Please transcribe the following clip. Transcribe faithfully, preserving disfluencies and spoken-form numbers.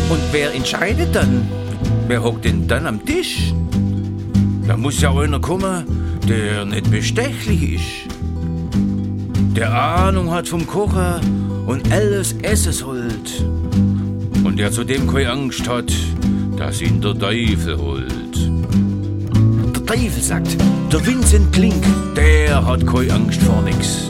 Und wer entscheidet dann? Wer hockt denn dann am Tisch? Da muss ja einer kommen, der nicht bestechlich ist. Der Ahnung hat vom Kochen und alles Esses holt. Und der zudem keine Angst hat, dass ihn der Teufel holt. Der Teufel sagt, der Vincent Klink, der hat keine Angst vor nix.